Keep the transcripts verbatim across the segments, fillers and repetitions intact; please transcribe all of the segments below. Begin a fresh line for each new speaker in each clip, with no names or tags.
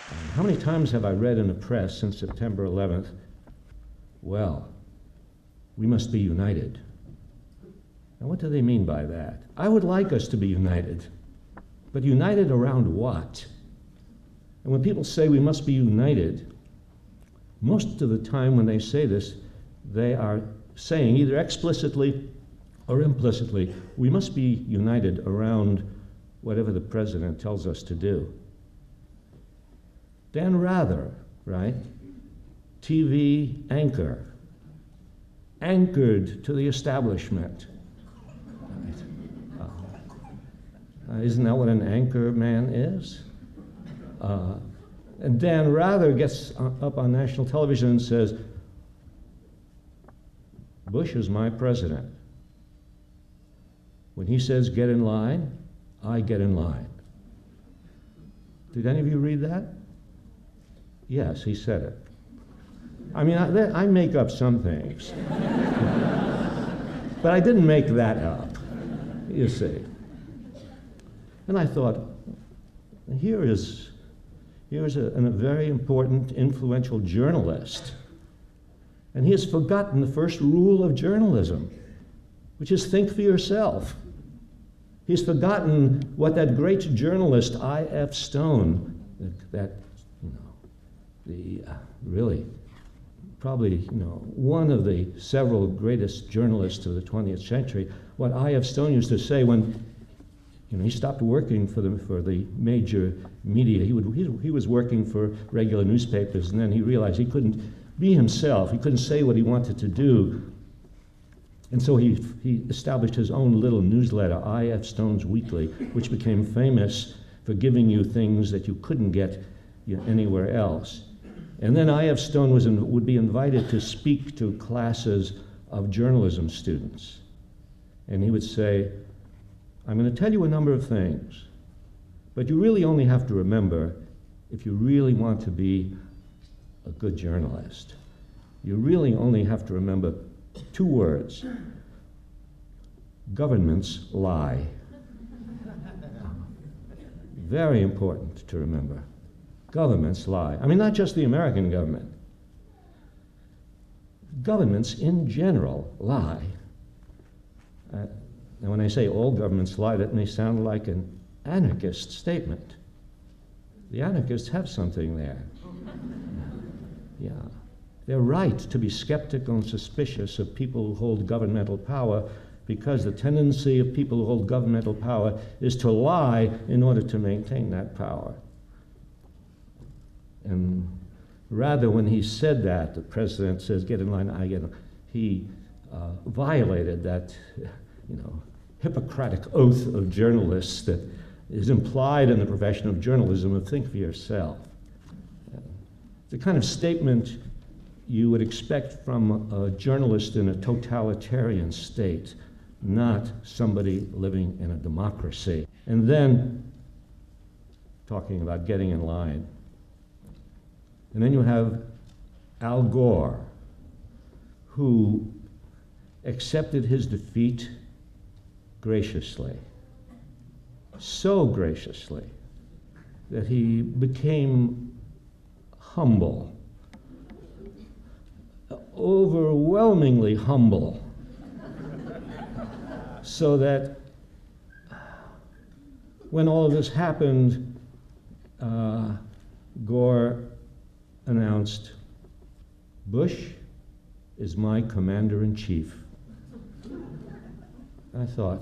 And how many times have I read in the press since September eleventh, well, we must be united. Now, what do they mean by that? I would like us to be united, but united around what? And when people say we must be united, most of the time when they say this, they are saying either explicitly or implicitly, we must be united around whatever the president tells us to do. Dan Rather, right? T V anchor, anchored to the establishment. Right. Uh, isn't that what an anchor man is? Uh, and Dan Rather gets up on national television and says, Bush is my president. When he says get in line, I get in line. Did any of you read that? Yes, he said it. I mean, I, I make up some things. But I didn't make that up, you see. And I thought, here is, here is a, a very important, influential journalist. And he has forgotten the first rule of journalism, which is think for yourself. He's forgotten what that great journalist I F Stone, that, that you know, the uh, really, probably, you know, one of the several greatest journalists of the twentieth century, what I F Stone used to say when, you know, he stopped working for the for the major media. He would he, he was working for regular newspapers, and then he realized he couldn't be himself. He couldn't say what he wanted to do. And so he, he established his own little newsletter, I F Stone's Weekly, which became famous for giving you things that you couldn't get you know, anywhere else. And then I F Stone was in, would be invited to speak to classes of journalism students. And he would say, I'm going to tell you a number of things, but you really only have to remember, if you really want to be a good journalist, you really only have to remember two words. Governments lie. Very important to remember. Governments lie. I mean, not just the American government. Governments in general lie. Uh, and when I say all governments lie, that may sound like an anarchist statement. The anarchists have something there. Yeah. They're right to be skeptical and suspicious of people who hold governmental power, because the tendency of people who hold governmental power is to lie in order to maintain that power. And rather, when he said that, the president says, get in line, I get in line, he uh, violated that, you know, Hippocratic oath of journalists that is implied in the profession of journalism of think for yourself. The kind of statement you would expect from a journalist in a totalitarian state, not somebody living in a democracy. And then, talking about getting in line. And then you have Al Gore, who accepted his defeat graciously, so graciously that he became humble, overwhelmingly humble, so that when all of this happened, uh, Gore announced, Bush is my commander-in-chief. I thought,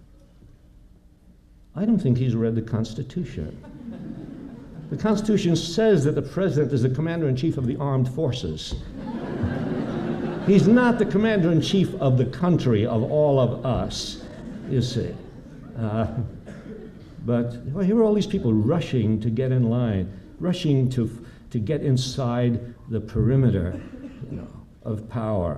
I don't think he's read the Constitution. The Constitution says that the president is the commander-in-chief of the armed forces. He's not the commander-in-chief of the country, of all of us, you see. Uh, but well, here are all these people rushing to get in line, rushing to, to get inside the perimeter, you know, of power.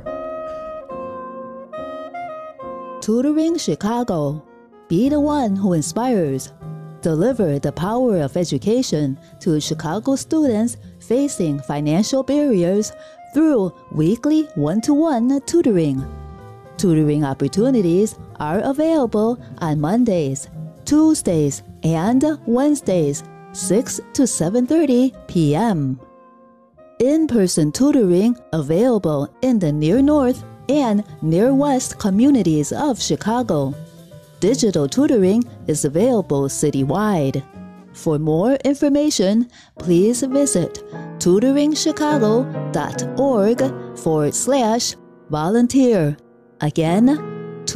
Tutoring Chicago. Be the one who inspires. Deliver the power of education to Chicago students facing financial barriers through weekly one-to-one tutoring. Tutoring opportunities are available on Mondays, Tuesdays, and Wednesdays six to seven thirty p m In-person tutoring available in the Near North and Near West communities of Chicago. Digital tutoring is available citywide. For more information, please visit tutoringchicago.org forward slash volunteer. Again,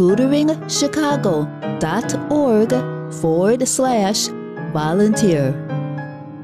tutoringchicago.org forward slash volunteer.